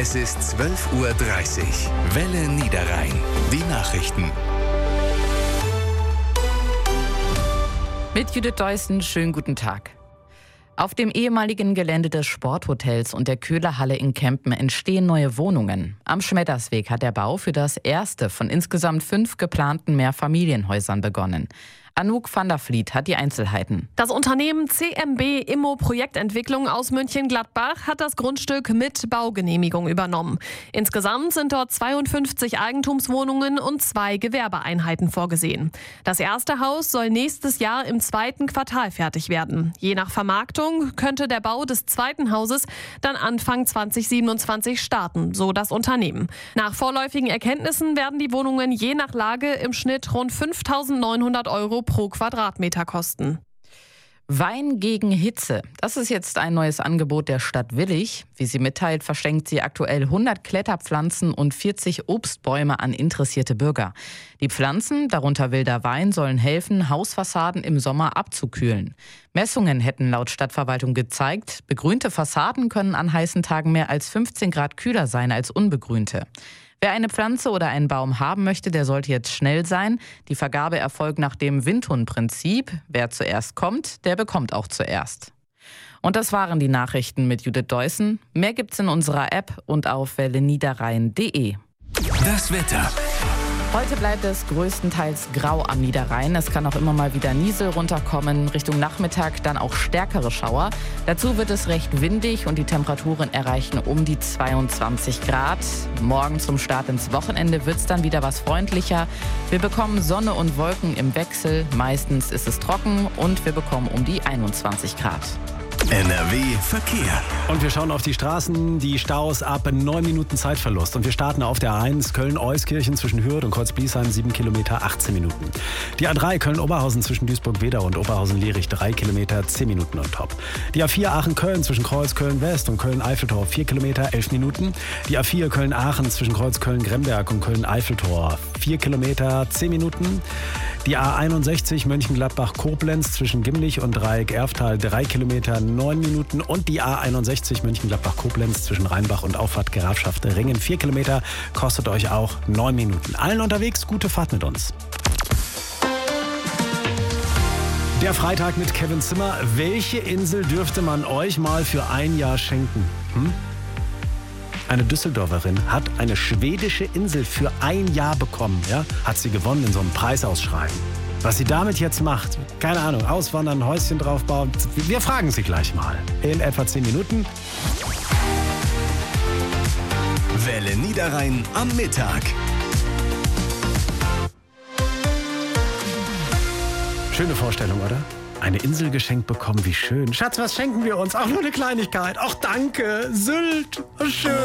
Es ist 12:30 Uhr. Welle Niederrhein. Die Nachrichten. Mit Judith Deussen, schönen guten Tag. Auf dem ehemaligen Gelände des Sporthotels und der Köhlerhalle in Kempen entstehen neue Wohnungen. Am Schmettersweg hat der Bau für das erste von insgesamt 5 geplanten Mehrfamilienhäusern begonnen. Anouk van der Vliet hat die Einzelheiten. Das Unternehmen CMB Immo Projektentwicklung aus Mönchengladbach hat das Grundstück mit Baugenehmigung übernommen. Insgesamt sind dort 52 Eigentumswohnungen und 2 Gewerbeeinheiten vorgesehen. Das erste Haus soll nächstes Jahr im 2. Quartal fertig werden. Je nach Vermarktung könnte der Bau des zweiten Hauses dann Anfang 2027 starten, so das Unternehmen. Nach vorläufigen Erkenntnissen werden die Wohnungen je nach Lage im Schnitt rund 5.900 € pro Quadratmeter kosten. Wein gegen Hitze. Das ist jetzt ein neues Angebot der Stadt Willich. Wie sie mitteilt, verschenkt sie aktuell 100 Kletterpflanzen und 40 Obstbäume an interessierte Bürger. Die Pflanzen, darunter wilder Wein, sollen helfen, Hausfassaden im Sommer abzukühlen. Messungen hätten laut Stadtverwaltung gezeigt, begrünte Fassaden können an heißen Tagen mehr als 15 Grad kühler sein als unbegrünte. Wer eine Pflanze oder einen Baum haben möchte, der sollte jetzt schnell sein. Die Vergabe erfolgt nach dem Windhundprinzip. Wer zuerst kommt, der bekommt auch zuerst. Und das waren die Nachrichten mit Judith Deussen. Mehr gibt's in unserer App und auf welleniederrhein.de. Das Wetter. Heute bleibt es größtenteils grau am Niederrhein. Es kann auch immer mal wieder Niesel runterkommen. Richtung Nachmittag dann auch stärkere Schauer. Dazu wird es recht windig und die Temperaturen erreichen um die 22 Grad. Morgen zum Start ins Wochenende wird es dann wieder was freundlicher. Wir bekommen Sonne und Wolken im Wechsel. Meistens ist es trocken und wir bekommen um die 21 Grad. NRW Verkehr. Und wir schauen auf die Straßen, die Staus ab 9 Minuten Zeitverlust. Und wir starten auf der A1 Köln-Euskirchen zwischen Hürth und Kreuzbliesheim 7 Kilometer 18 Minuten. Die A3 Köln-Oberhausen zwischen Duisburg-Wedau und Oberhausen-Lierich 3 Kilometer 10 Minuten on top. Die A4 Aachen-Köln zwischen Kreuz-Köln-West und Köln-Eiffeltor 4 Kilometer 11 Minuten. Die A4 Köln-Aachen zwischen Kreuz-Köln-Gremberg und Köln-Eiffeltor 4 Kilometer 10 Minuten. Die A61 Mönchengladbach-Koblenz zwischen Gimlich und Dreieck-Erftal 3 Kilometer 9 Minuten und die A61 Mönchengladbach-Koblenz zwischen Rheinbach und Auffahrt Grafschaft Ringen 4 Kilometer kostet euch auch 9 Minuten. Allen unterwegs, gute Fahrt mit uns. Der Freitag mit Kevin Zimmer. Welche Insel dürfte man euch mal für ein Jahr schenken? Eine Düsseldorferin hat eine schwedische Insel für ein Jahr bekommen. Ja? Hat sie gewonnen in so einem Preisausschreiben. Was sie damit jetzt macht, keine Ahnung, auswandern, ein Häuschen draufbauen. Wir fragen sie gleich mal. In etwa 10 Minuten. Welle Niederrhein am Mittag. Schöne Vorstellung, oder? Eine Insel geschenkt bekommen, wie schön. Schatz, was schenken wir uns? Auch nur eine Kleinigkeit. Ach, danke. Sylt. Schön.